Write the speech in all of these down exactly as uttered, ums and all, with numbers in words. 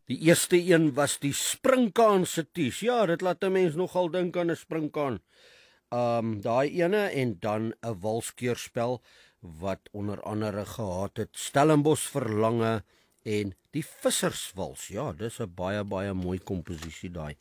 Die eerste een was die springkaan se ties. Ja, dit laat 'n mens nogal dink aan 'n springkaan. Um daai ene en dan 'n walskeurspel wat onder andere gehad het Stellenbosch Verlange en die Visserswals. Ja, dis 'n baie baie mooi komposisie daai.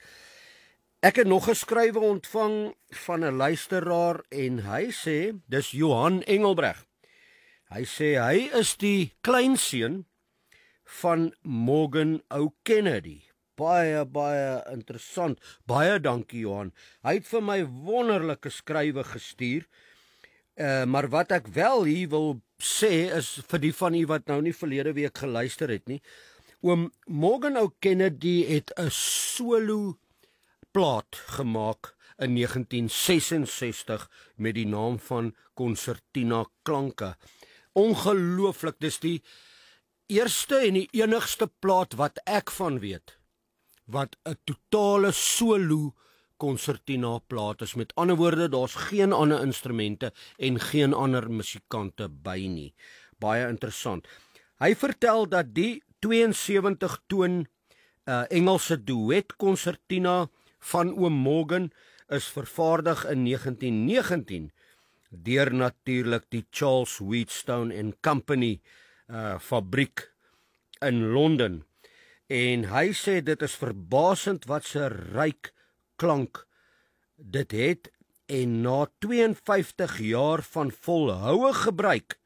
Ek het nog 'n skrywe ontvang van 'n luisteraar en hy sê, dis Johan Engelbreg. Hy sê hy is die kleinseun van Morgan O. Kennedy. Baie, baie interessant. Baie dankie, Johan. Hy het vir my wonderlike skrywe gestuur. Uh, maar wat ek wel hier wil sê is, vir die van u wat nou nie verlede week geluister het nie, oom Morgan O. Kennedy het 'n solo plaat gemaak in negentien sesensestig met die naam van Concertina Klanke. Ongelooflik, dis die eerste en die enigste plaat wat ek van weet, wat 'n totale solo concertina plaat is. Met ander woorde, daar's geen ander instrumente en geen ander musikante by nie. Baie interessant. Hy vertel dat die twee en sewentig toon uh, Engelse duet concertina van oom Morgan is vervaardig in negentien negentien deur natuurlik die Charles Wheatstone and Company uh, fabriek in Londen. En hy sê dit is verbasend wat se ryk klank dit het, en na twee en vyftig jaar van volhoue gebruik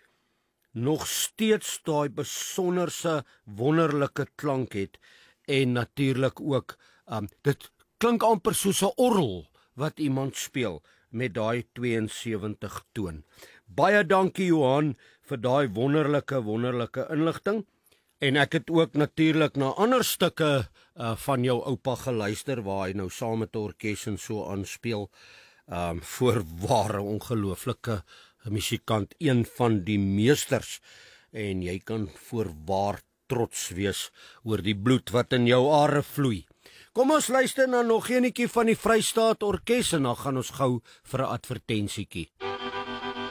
nog steeds daai besonderse wonderlike klank het, en natuurlik ook um, dit klink amper soos 'n orgel wat iemand speel met daai twee en sewentig toon. Baie dankie Johan vir daai wonderlike wonderlike inligting. En ek het ook natuurlik na ander stukke uh, van jou oupa geluister waar hy nou saam met 'n orkes en so aanspeel. Um, voorware ongelooflike musikant, een van die meesters, en jy kan voorwaar trots wees oor die bloed wat in jou are vloei. Kom ons luister na nog eenetjie van die Vrystaat Orkes en dan gaan ons gou vir 'n advertensietjie.